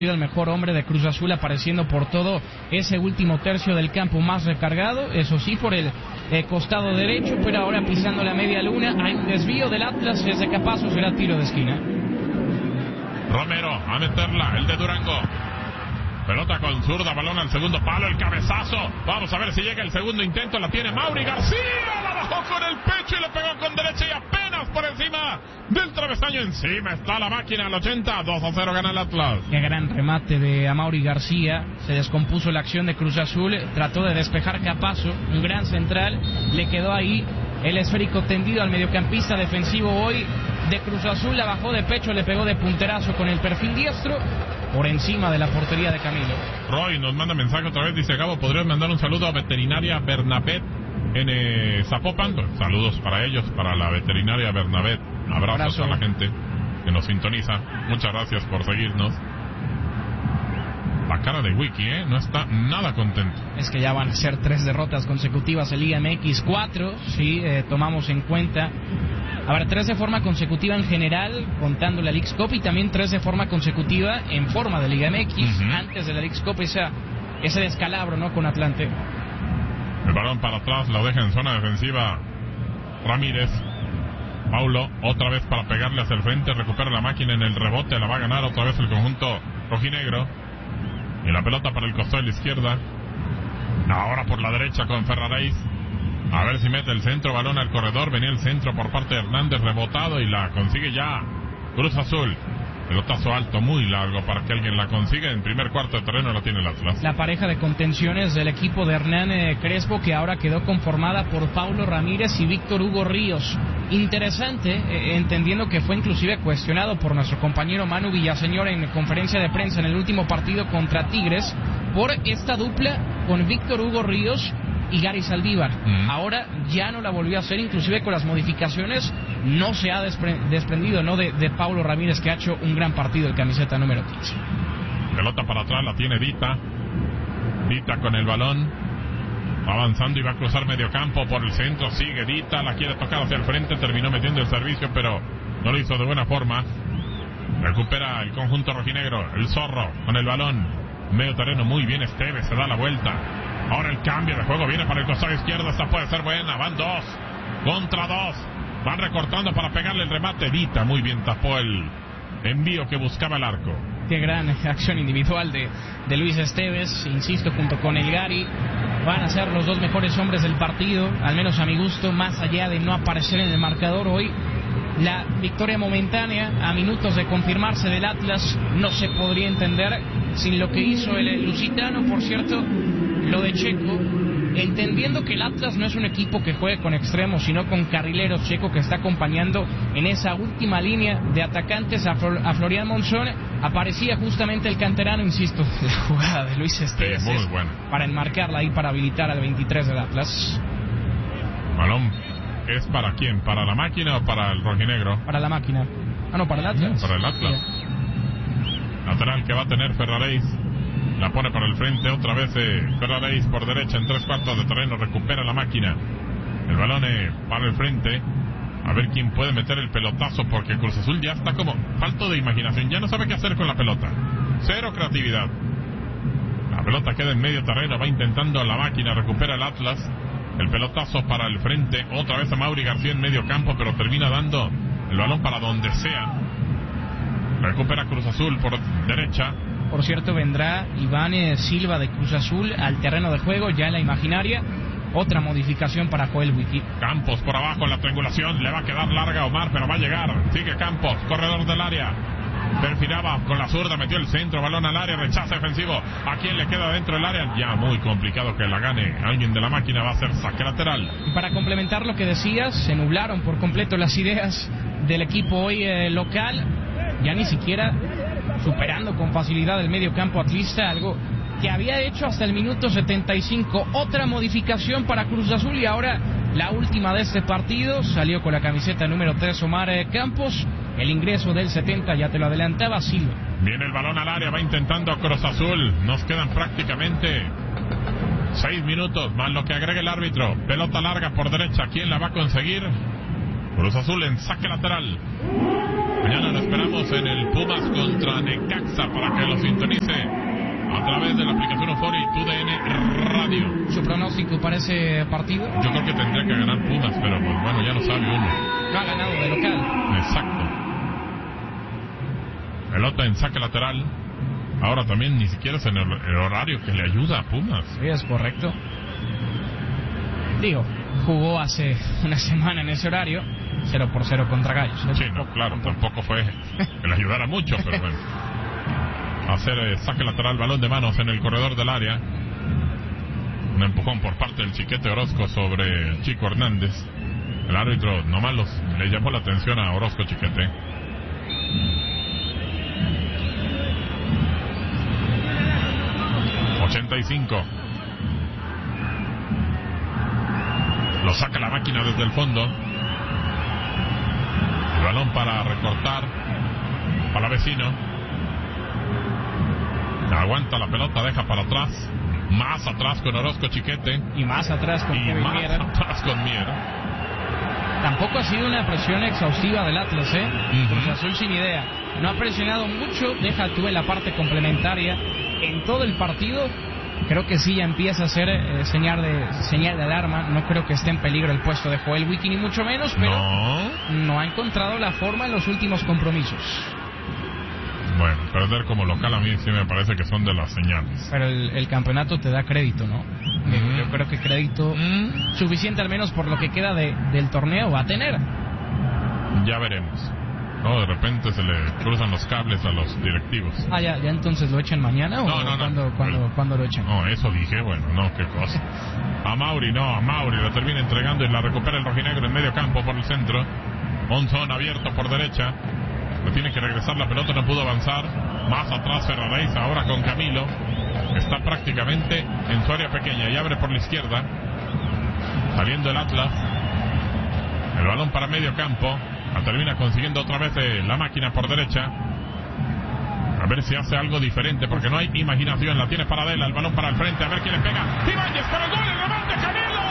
el mejor hombre de Cruz Azul, apareciendo por todo ese último tercio del campo más recargado, eso sí, por el costado derecho, pero ahora pisando la media luna. Hay un desvío del Atlas, desde Capazo será tiro de esquina. Romero a meterla, el de Durango. Pelota con zurda, balón al segundo palo, el cabezazo. Vamos a ver si llega el segundo intento, la tiene Mauri García, la bajó con el pecho y le pegó con derecha y apenas por encima del travesaño. Encima está la máquina al 80, 2-0 gana el Atlas. Qué gran remate de Amaury García, se descompuso la acción de Cruz Azul, trató de despejar Capazo, un gran central, le quedó ahí el esférico tendido al mediocampista defensivo hoy de Cruz Azul, la bajó de pecho, le pegó de punterazo con el perfil diestro, por encima de la portería de Camilo. Roy nos manda mensaje otra vez, dice: Gabo, ¿podrías mandar un saludo a Veterinaria Bernabet en Zapopan? Saludos para ellos, para la Veterinaria Bernabet. Abrazos a la gente que nos sintoniza. Muchas gracias por seguirnos. La cara de Wiki, no está nada contento. Es que ya van a ser 3 derrotas consecutivas en Liga MX, 4, si tomamos en cuenta. A ver, 3 de forma consecutiva en general, contando la Leagues Cup, y también 3 de forma consecutiva en forma de Liga MX. Antes de la Leagues Cup, ese descalabro, ¿no?, con Atlante. El balón para atrás, lo deja en zona defensiva Ramírez. Paulo, otra vez para pegarle hacia el frente, recupera la máquina en el rebote, la va a ganar otra vez el conjunto rojinegro. Y la pelota para el costado de la izquierda. Ahora por la derecha con Ferraréis. A ver si mete el centro, balón al corredor. Venía el centro por parte de Hernández, rebotado, y la consigue ya Cruz Azul. Pelotazo alto, muy largo para que alguien la consiga. En primer cuarto de terreno la tiene el Atlas. La pareja de contenciones del equipo de Hernán Crespo, que ahora quedó conformada por Paulo Ramírez y Víctor Hugo Ríos. Interesante, entendiendo que fue inclusive cuestionado por nuestro compañero Manu Villaseñor en conferencia de prensa en el último partido contra Tigres, por esta dupla con Víctor Hugo Ríos y Gary Saldívar. Ahora ya no la volvió a hacer, inclusive con las modificaciones no se ha desprendido, ¿no?, de Paulo Ramírez, que ha hecho un gran partido, el camiseta número 15. Pelota para atrás, la tiene Dita con el balón, va avanzando y va a cruzar medio campo por el centro. Sigue Dita, la quiere tocar hacia el frente, terminó metiendo el servicio, pero no lo hizo de buena forma. Recupera el conjunto rojinegro, el Zorro con el balón, medio terreno, muy bien Esteves, se da la vuelta. Ahora el cambio de juego viene para el costado izquierdo, esta puede ser buena, van 2 contra 2, van recortando para pegarle el remate. Dita muy bien tapó el envío que buscaba el arco. Qué gran acción individual de Luis Esteves, insisto, junto con el Gary, van a ser los 2 mejores hombres del partido, al menos a mi gusto, más allá de no aparecer en el marcador hoy. La victoria momentánea, a minutos de confirmarse, del Atlas, no se podría entender sin lo que hizo el lusitano. Por cierto, lo de Checo, entendiendo que el Atlas no es un equipo que juegue con extremos, sino con carrileros. Checo, que está acompañando en esa última línea de atacantes a Florian Monzón, aparecía justamente el canterano, insisto, la jugada de Luis Esteves, muy bueno, para enmarcarla ahí, para habilitar al 23 del Atlas. Balón, ¿es para quién? ¿Para la máquina o para el rojinegro? Para la máquina. No, para el Atlas. Para el Atlas. Lateral que va a tener Ferraréis. La pone para el frente, otra vez Ferraréis por derecha en 3/4 de terreno, recupera la máquina. El balón para el frente. A ver quién puede meter el pelotazo, porque Cruz Azul ya está como falto de imaginación, ya no sabe qué hacer con la pelota. Cero creatividad. La pelota queda en medio terreno, va intentando la máquina, recupera el Atlas. El pelotazo para el frente, otra vez a Mauri García en medio campo, pero termina dando el balón para donde sea. Recupera Cruz Azul por derecha. Por cierto, vendrá Iván Silva de Cruz Azul al terreno de juego, ya en la imaginaria. Otra modificación para Joel Wiki. Campos por abajo en la triangulación, le va a quedar larga a Omar, pero va a llegar. Sigue Campos, corredor del área. Perfilaba con la zurda, metió el centro, balón al área, rechaza defensivo. ¿A quién le queda dentro del área? Ya muy complicado que la gane alguien de la máquina, va a ser saque lateral. Y para complementar lo que decías, se nublaron por completo las ideas del equipo hoy local. Ya ni siquiera superando con facilidad el medio campo atlista, algo que había hecho hasta el minuto 75. Otra modificación para Cruz Azul, y ahora la última de este partido. Salió con la camiseta número 3 Omar Campos. El ingreso del 70, ya te lo adelantaba, Silva. Viene el balón al área, va intentando Cruz Azul. Nos quedan prácticamente 6 minutos, más lo que agrega el árbitro. Pelota larga por derecha, ¿quién la va a conseguir? Cruz Azul en saque lateral. Mañana lo esperamos en el Pumas contra Necaxa para que lo sintonice a través de la aplicación Euphoria y TUDN Radio. ¿Su pronóstico para ese partido? Yo creo que tendría que ganar Pumas, pero pues bueno, ya lo sabe uno. No ha ganado de local. Exacto. Pelota en saque lateral. Ahora también ni siquiera es en el horario que le ayuda a Pumas. Sí, es correcto. Digo, jugó hace una semana en ese horario, 0-0 contra Gallos. Sí, no, claro, tampoco fue que le ayudara mucho, pero bueno. Hacer saque lateral, balón de manos en el corredor del área. Un empujón por parte del Chiquete Orozco sobre el Chico Hernández. El árbitro nomás le llamó la atención a Orozco Chiquete. ...85... Lo saca la máquina desde el fondo. El balón para recortar para vecino. Aguanta la pelota, deja para atrás. Más atrás con Orozco Chiquete. Y más atrás con Kevin Mier. Atrás con Mier. Tampoco ha sido una presión exhaustiva del Atlas, Cruz Azul sin idea. No ha presionado mucho, deja tú en la parte complementaria. En todo el partido, creo que sí ya empieza a ser señal de alarma. No creo que esté en peligro el puesto de Joel Wiki, ni mucho menos, pero no ha encontrado la forma en los últimos compromisos. Bueno, perder como local a mí sí me parece que son de las señales. Pero el campeonato te da crédito, ¿no? Yo creo que crédito suficiente al menos por lo que queda del torneo va a tener. Ya veremos. No, de repente se le cruzan los cables a los directivos. ¿Ya entonces lo echan mañana? ¿Cuándo lo echan? No, eso dije, bueno, no, qué cosa. A Mauri lo termina entregando y la recupera el rojinegro en medio campo por el centro. Monzón abierto por derecha. Le tiene que regresar la pelota, no pudo avanzar. Más atrás Ferraréis, ahora con Camilo. Está prácticamente en su área pequeña y abre por la izquierda. Saliendo el Atlas. El balón para medio campo. La termina consiguiendo otra vez la máquina por derecha. A ver si hace algo diferente, porque no hay imaginación. La tiene Paradela, el balón para el frente. A ver quién le pega. Ibáñez para el gol, el remate, Camilo.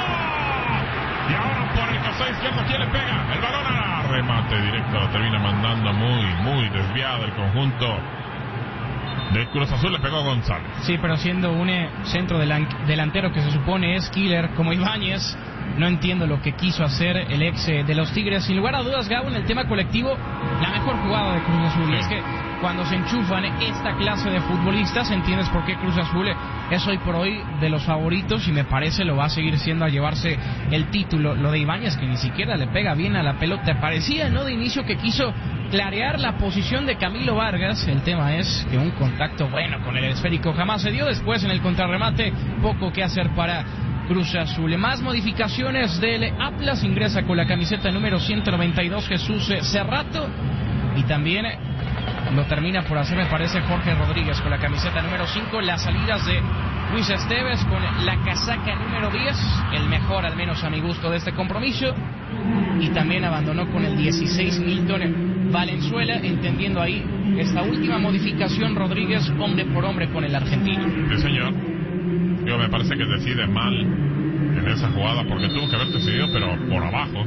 Y ahora por el costado izquierdo, ¿quién le pega? El balón a remate directo. La termina mandando muy desviado el conjunto de Cruz Azul. Le pegó a González. Sí, pero siendo un centro delantero que se supone es killer como Ibáñez, no entiendo lo que quiso hacer el ex de los Tigres. Sin lugar a dudas, Gabo, en el tema colectivo, la mejor jugada de Cruz Azul. Sí. Es que cuando se enchufan esta clase de futbolistas, entiendes por qué Cruz Azul es hoy por hoy de los favoritos y me parece lo va a seguir siendo a llevarse el título. Lo de Ibáñez, que ni siquiera le pega bien a la pelota. Parecía, ¿no?, de inicio que quiso clarear la posición de Camilo Vargas. El tema es que un contacto bueno con el esférico jamás se dio. Después en el contrarremate, poco que hacer para Cruz Azul. Más modificaciones del Atlas. Ingresa con la camiseta número 192 Jesús Cerrato. Y también lo termina por hacer, me parece, Jorge Rodríguez con la camiseta número 5. Las salidas de Luis Esteves con la casaca número 10. El mejor, al menos a mi gusto, de este compromiso. Y también abandonó con el 16 Milton Valenzuela, entendiendo ahí esta última modificación Rodríguez hombre por hombre con el argentino. Sí, señor. Yo me parece que decide mal en esa jugada porque tuvo que haber decidido, pero por abajo.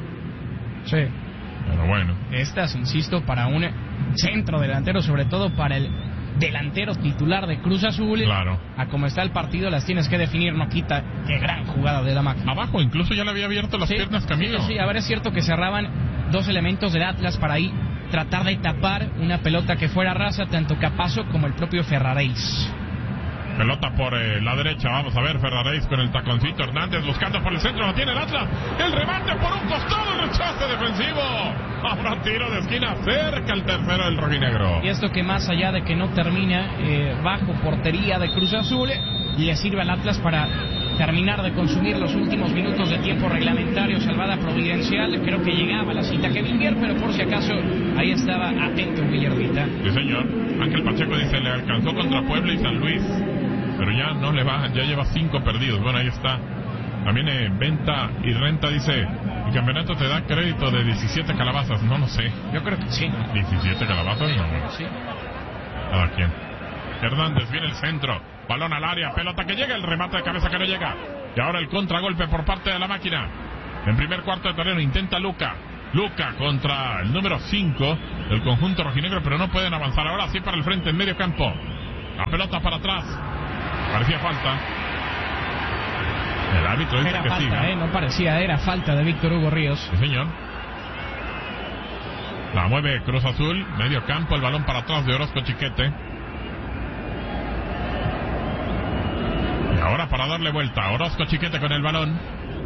Sí. Pero bueno. Estas, insisto, para un centro delantero, sobre todo para el delantero titular de Cruz Azul. Claro. A como está el partido, las tienes que definir, no quita. Qué gran jugada de la máquina. Abajo incluso ya le había abierto las piernas Camilo. Sí, a ver, es cierto que cerraban dos elementos del Atlas para ahí tratar de tapar una pelota que fuera rasa, tanto Capazo como el propio Ferraréis. Pelota por la derecha, vamos a ver, Ferraréis con el taconcito, Hernández buscando por el centro, lo tiene el Atlas, el remate por un costado, el rechace defensivo, ahora tiro de esquina, cerca el tercero del rojinegro. Y esto que más allá de que no termina bajo portería de Cruz Azul, le sirve al Atlas para terminar de consumir los últimos minutos de tiempo reglamentario, salvada providencial. Creo que llegaba la cita Kevin Mier, pero por si acaso ahí estaba atento Villardita. Sí, señor. Ángel Pacheco dice, le alcanzó contra Puebla y San Luis, pero ya no le bajan, ya lleva 5 perdidos. Bueno, ahí está. También Venta y Renta dice, el campeonato te da crédito de 17 calabazas. No lo sé. Yo creo que sí. 17 calabazas, sí, no. Sí. ¿Cada quien? Hernández viene el centro, balón al área, pelota que llega, el remate de cabeza que no llega. Y ahora el contragolpe por parte de la máquina. En primer cuarto de terreno intenta Luca contra el número 5, del conjunto rojinegro, pero no pueden avanzar. Ahora sí para el frente, en medio campo. La pelota para atrás. Parecía falta. El árbitro dice era que falta, siga. no parecía, era falta de Víctor Hugo Ríos. Sí, señor. La mueve Cruz Azul, medio campo, el balón para atrás de Orozco Chiquete. Y ahora para darle vuelta, Orozco Chiquete con el balón.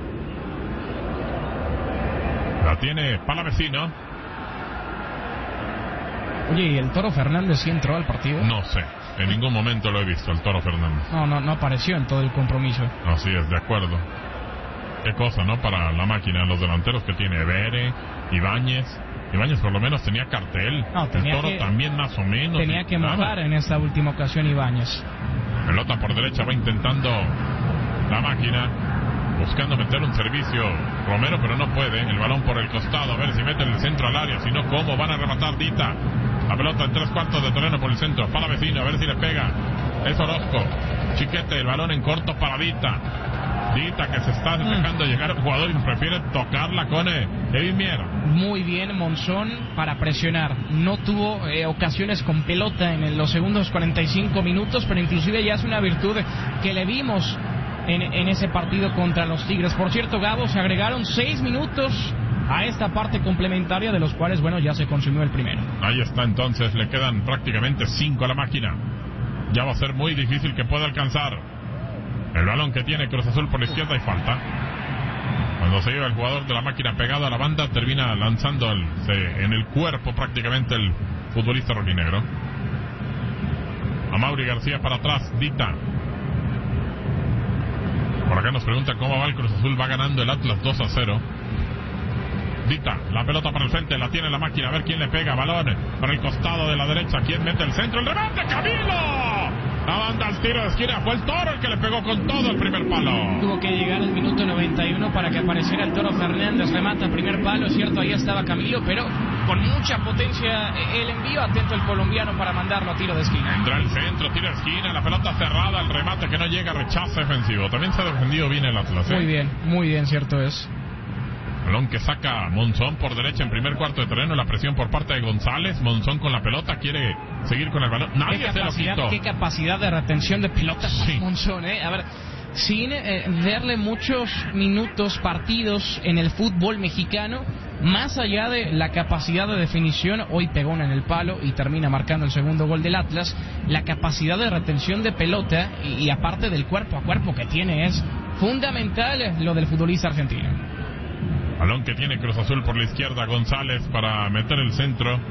La tiene Palavecino. Oye, ¿y el Toro Fernández sí entró al partido? No sé, en ningún momento lo he visto, el Toro Fernández. No apareció en todo el compromiso. Así es, de acuerdo. Qué cosa, ¿no? Para la máquina, los delanteros que tiene Bere, Ibáñez por lo menos tenía cartel. No, tenía el Toro también más o menos. Tenía que mojar en esta última ocasión Ibáñez. Pelota por derecha, va intentando la máquina, buscando meter un servicio Romero, pero no puede. El balón por el costado, a ver si mete en el centro al área, si no, ¿cómo van a rematar? Dita, la pelota en 3/4 de terreno por el centro, para Vecino, a ver si le pega. Es Orozco Chiquete, el balón en corto para Dita, que se está dejando llegar el jugador y prefiere tocarla con Edwin Mier. Muy bien Monzón para presionar. No tuvo ocasiones con pelota en los segundos 45 minutos, pero inclusive ya es una virtud que le vimos en ese partido contra los Tigres. Por cierto, Gabo, se agregaron 6 minutos a esta parte complementaria, de los cuales, bueno, ya se consumió el primero. Ahí está, entonces, le quedan prácticamente 5 a la máquina. Ya va a ser muy difícil que pueda alcanzar. El balón que tiene Cruz Azul por la izquierda y falta. Cuando se lleva el jugador de la máquina pegado a la banda, termina lanzando en el cuerpo prácticamente el futbolista rojinegro. Amaury García para atrás, Dita. Por acá nos pregunta cómo va el Cruz Azul. Va ganando el Atlas 2-0. Dita, la pelota para el frente, la tiene la máquina, a ver quién le pega. Balón para el costado de la derecha, quién mete el centro, el remate, Camilo. La banda al tiro de esquina, fue el Toro el que le pegó con todo el primer palo. Tuvo que llegar al minuto 91 para que apareciera el Toro Fernández, remata el primer palo, es cierto, ahí estaba Camilo, pero con mucha potencia el envío, atento el colombiano para mandarlo a tiro de esquina. Entra el centro, tiro de esquina, la pelota cerrada, el remate que no llega, rechazo defensivo. También se ha defendido bien el Atlas. Muy bien, cierto es. Balón que saca Monzón por derecha en primer cuarto de terreno, la presión por parte de González. Monzón con la pelota, quiere seguir con el balón. Nadie se lo quitó. Qué capacidad de retención de pelotas, sí. Monzón, A ver, sin verle muchos minutos, partidos en el fútbol mexicano, más allá de la capacidad de definición, hoy pegó una en el palo y termina marcando el segundo gol del Atlas. La capacidad de retención de pelota y aparte del cuerpo a cuerpo que tiene es fundamental lo del futbolista argentino. Balón que tiene Cruz Azul por la izquierda, González para meter el centro.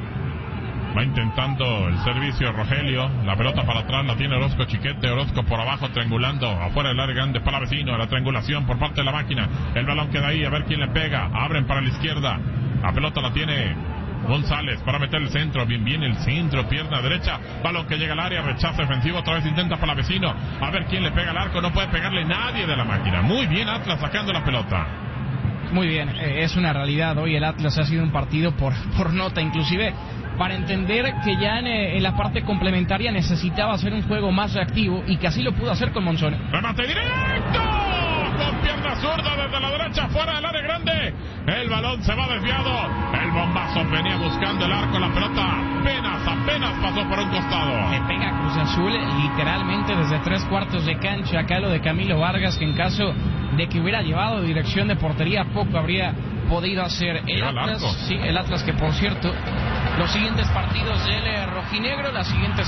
Va intentando el servicio Rogelio. La pelota para atrás la tiene Orozco Chiquete. Orozco por abajo triangulando. Afuera del área grande para Vecino. La triangulación por parte de la máquina. El balón queda ahí, a ver quién le pega. Abren para la izquierda. La pelota la tiene González para meter el centro. Bien el centro, pierna derecha. Balón que llega al área, rechazo defensivo. Otra vez intenta para Vecino. A ver quién le pega al arco. No puede pegarle nadie de la máquina. Muy bien Atlas sacando la pelota. Muy bien, es una realidad. Hoy el Atlas ha sido un partido por nota, inclusive para entender que ya en la parte complementaria necesitaba hacer un juego más reactivo y que así lo pudo hacer con Monzón. ¡Remate directo! Con pierna zurda desde la derecha, fuera del área grande. El balón se va desviado. El bombazo venía buscando el arco. La pelota apenas pasó por un costado. Le pega a Cruz Azul literalmente desde 3/4 de cancha. Acá lo de Camilo Vargas, que en caso de que hubiera llevado dirección de portería, poco habría podido hacer. El Atlas, que por cierto, los siguientes partidos del rojinegro, la siguiente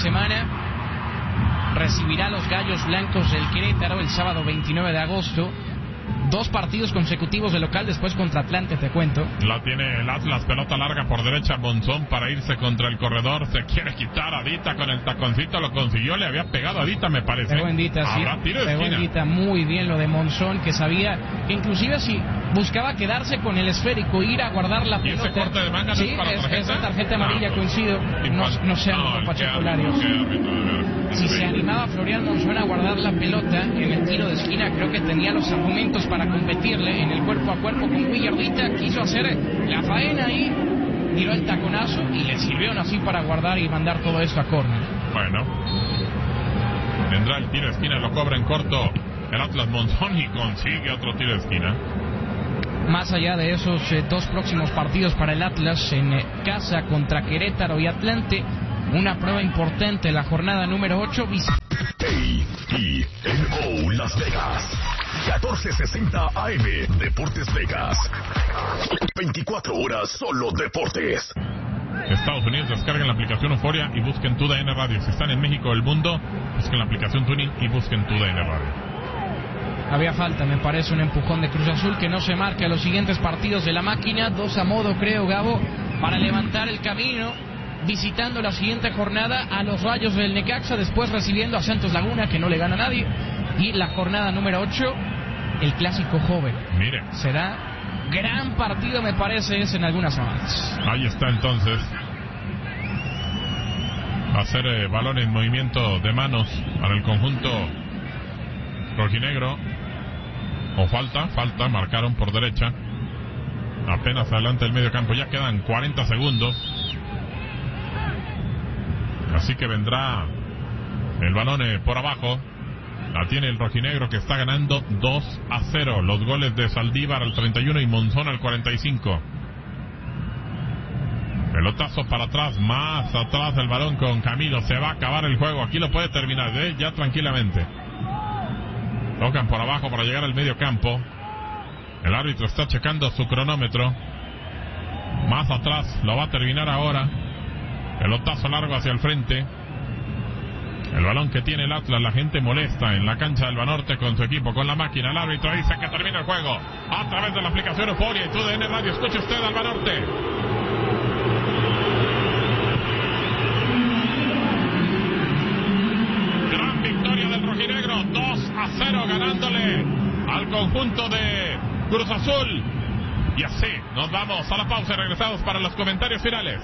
semana recibirá a los Gallos Blancos del Querétaro el sábado 29 de agosto. 2 partidos consecutivos de local, después contra Atlante, te cuento. La tiene el Atlas, pelota larga por derecha, Monzón para irse contra el corredor, se quiere quitar a Dita con el taconcito, lo consiguió, le había pegado a Dita, me parece. Pegó en Dita, sí. Pegó en Dita, muy bien lo de Monzón, que sabía que inclusive si buscaba quedarse con el esférico, ir a guardar la pelota. ¿Y ese corte de manga no es para tarjeta? Esa tarjeta amarilla, coincido, no sean como pachecolarios. Si se animaba Florian Monzón a guardar la pelota en el tiro de esquina, creo que tenía los argumentos para competirle en el cuerpo a cuerpo con Willardita. Quiso hacer la faena ahí, tiró el taconazo y le sirvió así para guardar y mandar todo esto a córner. Bueno, tendrá el tiro de esquina, lo cobra en corto el Atlas. Monzón y consigue otro tiro de esquina. Más allá de esos dos próximos partidos para el Atlas en casa contra Querétaro y Atlante, una prueba importante, la jornada número 8. KENO Las Vegas, 1460 AM, Deportes Vegas. 24 horas solo deportes. Estados Unidos, descarguen la aplicación Euforia y busquen TUDN Radio. Si están en México o el mundo, busquen la aplicación Tuning y busquen TUDN Radio. Había falta, me parece, un empujón de Cruz Azul que no se marca los siguientes partidos de la máquina. 2 a modo, creo, Gabo, para levantar el camino, visitando la siguiente jornada a los Rayos del Necaxa, después recibiendo a Santos Laguna, que no le gana a nadie. Y la jornada número 8, el clásico joven. Mire, será gran partido, me parece, es en algunas semanas. Ahí está entonces. Va a ser balón en movimiento de manos para el conjunto rojinegro. O falta, marcaron por derecha. Apenas adelante el medio campo, ya quedan 40 segundos. Así que vendrá el balón por abajo. La tiene el rojinegro, que está ganando 2-0. Los goles de Saldívar al 31 y Monzón al 45. Pelotazo para atrás, más atrás el balón con Camilo. Se va a acabar el juego. Aquí lo puede terminar, ya tranquilamente. Tocan por abajo para llegar al medio campo. El árbitro está checando su cronómetro. Más atrás, lo va a terminar ahora. Pelotazo largo hacia el frente. El balón que tiene el Atlas, la gente molesta en la cancha del Banorte con su equipo, con la máquina. El árbitro dice que termina el juego a través de la aplicación Euforia y TUDN Radio. Escuche usted al Banorte. Gran victoria del rojinegro, 2-0, ganándole al conjunto de Cruz Azul. Y así nos vamos a la pausa y regresamos para los comentarios finales.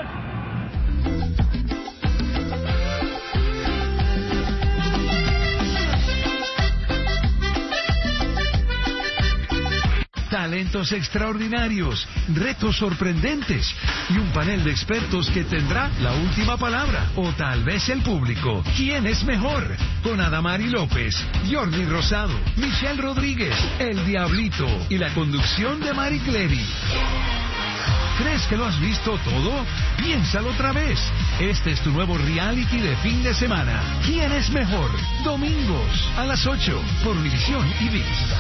Talentos extraordinarios, retos sorprendentes y un panel de expertos que tendrá la última palabra, o tal vez el público. ¿Quién es mejor? Con Adamari López, Jordi Rosado, Michelle Rodríguez, El Diablito y la conducción de Mari Clery. ¿Crees que lo has visto todo? Piénsalo otra vez. Este es tu nuevo reality de fin de semana. ¿Quién es mejor? Domingos a las 8 por Univisión y ViX.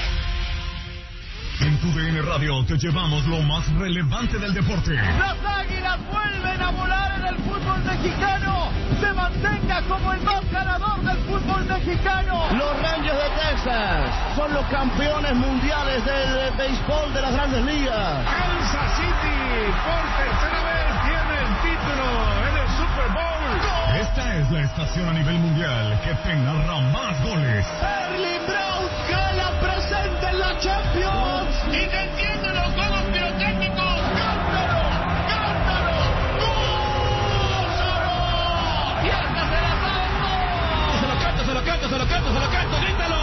En TUDN Radio te llevamos lo más relevante del deporte. Las Águilas vuelven a volar en el fútbol mexicano. Se mantenga como el más ganador del fútbol mexicano. Los Rangers de Texas son los campeones mundiales del béisbol de las Grandes Ligas. Kansas City por tercera vez tiene el título en el Super Bowl. Esta es la estación a nivel mundial que te narra más goles. Erling Braut Haaland presente en la Champions. Y te entienden los juegos pirotécnicos. ¡Cántalo! ¡Cántalo! ¡Gózalo! ¡Y esta se la sabe! ¡Se lo canto, se lo canto, se lo canto, se lo canto! ¡Grítalo!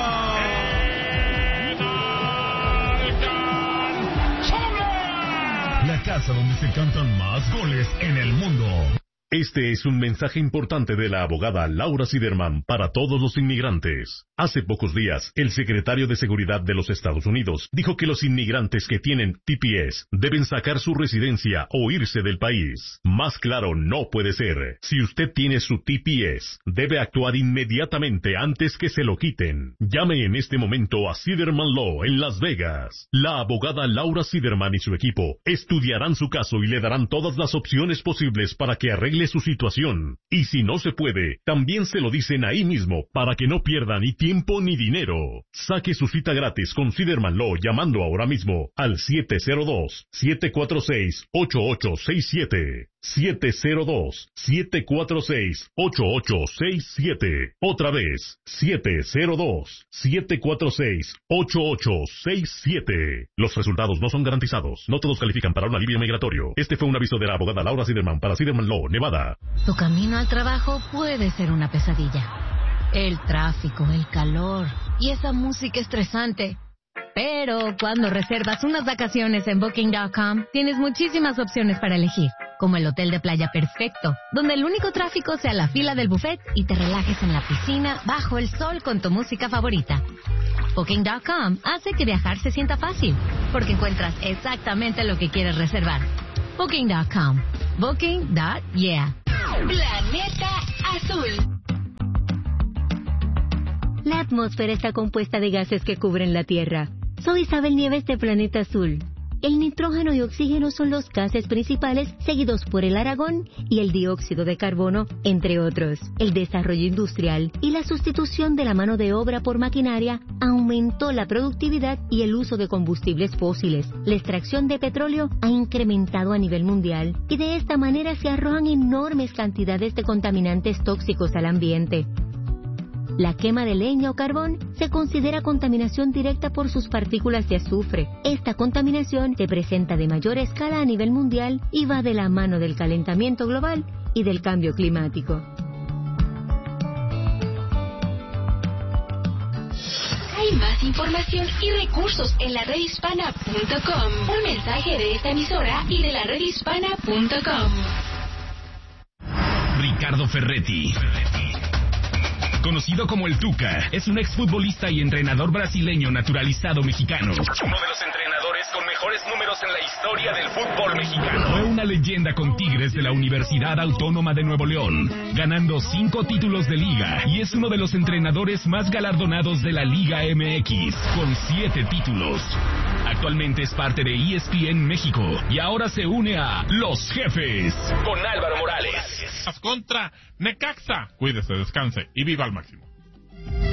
La casa donde se cantan más goles en el mundo. Este es un mensaje importante de la abogada Laura Siderman para todos los inmigrantes. Hace pocos días, el secretario de Seguridad de los Estados Unidos dijo que los inmigrantes que tienen TPS deben sacar su residencia o irse del país. Más claro no puede ser. Si usted tiene su TPS, debe actuar inmediatamente antes que se lo quiten. Llame en este momento a Siderman Law en Las Vegas. La abogada Laura Siderman y su equipo estudiarán su caso y le darán todas las opciones posibles para que arregle su situación. Y si no se puede, también se lo dicen ahí mismo para que no pierda ni tiempo ni dinero. Saque su cita gratis con Siderman Law llamando ahora mismo al 702-746-8867. 702-746-8867. Otra vez, 702-746-8867. Los resultados no son garantizados. No todos califican para un alivio migratorio. Este fue un aviso de la abogada Laura Siderman para Siderman Law, Nevada. Tu camino al trabajo puede ser una pesadilla. El tráfico, el calor y esa música estresante. Pero cuando reservas unas vacaciones en Booking.com, tienes muchísimas opciones para elegir, como el hotel de playa perfecto, donde el único tráfico sea la fila del buffet y te relajes en la piscina bajo el sol con tu música favorita. Booking.com hace que viajar se sienta fácil, porque encuentras exactamente lo que quieres reservar. Booking.com. Booking.yeah. Planeta Azul. La atmósfera está compuesta de gases que cubren la Tierra. Soy Isabel Nieves de Planeta Azul. El nitrógeno y oxígeno son los gases principales, seguidos por el argón y el dióxido de carbono, entre otros. El desarrollo industrial y la sustitución de la mano de obra por maquinaria aumentó la productividad y el uso de combustibles fósiles. La extracción de petróleo ha incrementado a nivel mundial y de esta manera se arrojan enormes cantidades de contaminantes tóxicos al ambiente. La quema de leña o carbón se considera contaminación directa por sus partículas de azufre. Esta contaminación se presenta de mayor escala a nivel mundial y va de la mano del calentamiento global y del cambio climático. Hay más información y recursos en la redhispana.com. Un mensaje de esta emisora y de la redhispana.com. Ricardo Ferretti, conocido como el Tuca, es un exfutbolista y entrenador brasileño naturalizado mexicano. Uno de los entrenadores con mejores números en la historia del fútbol mexicano. Fue una leyenda con Tigres de la Universidad Autónoma de Nuevo León, ganando 5 títulos de liga, y es uno de los entrenadores más galardonados de la Liga MX, con 7 títulos. Actualmente es parte de ESPN México y ahora se une a Los Jefes con Álvaro Morales. Contra Necaxa. Cuídese, descanse y viva al máximo.